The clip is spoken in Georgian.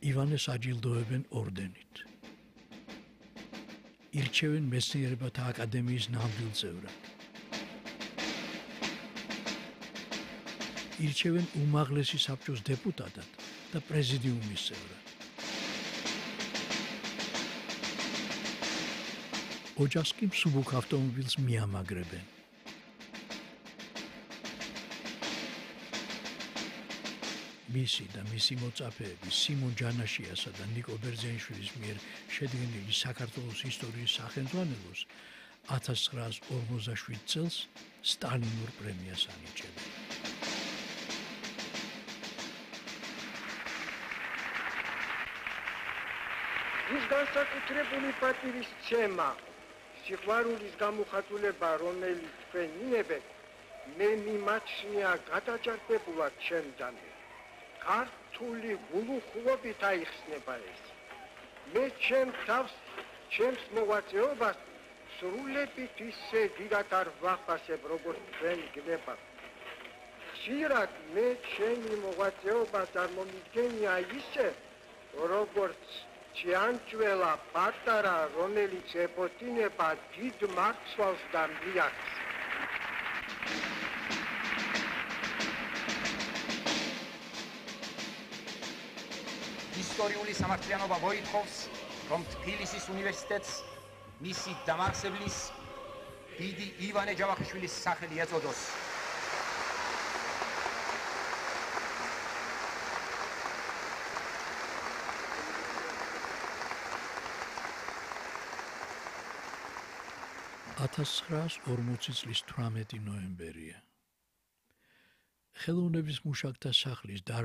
ივანეს აჯილდოებენ ორდენით. ირჩევენ მეცნიერებათა აკადემიის ნამდვილ წევრად. ირჩევენ უმაღლესი საბჭოს დეპუტატად და პრეზიდიუმის წევრად. ოჯახს კი მსუბუქ ავტომობილს მიამაგრებენ. მისი და მისი მოწაფეები სიმონ ჯანაშიასა და ნიკო ბერძენიშვილის მიერ შედგენილი საქართველოს ისტორიის სახელმძღვანელოს 1947 წელს სტალინურ პრემიას ანიჭებენ. ის განსაკუთრებული პატივისცემა, სიყვარულის გამოხატულება, რომელიც თქვენ მიიღეთ, მე მიმაჩნია გადაჯარდებულად ჩემთან. ქართული გულუხლობით აიხსნება ეს. მე ჩემ თავს, ჩემს მოღვაწეობას სრულებით ისე დიდად არ ვახასებ, როგორც თქვენ გნებავთ. ხშირად მე ჩემი მოღვაწეობა წარმომიდგენია ისე, როგორც ჭიანჭველა პატარა, რომელიც ეფოთინება დიდ მარცვალს და მიაქს. ისტორიული სამართლიანობა მოითხოვს, რომ თბილისის უნივერსიტეტს მისი დამაარსებლის დიდი ივანე ჯავახიშვილის სახელი ეწოდოს. $1940 წლის 18 ნოემბერია. ხელოვნების მუშაკთა სახლის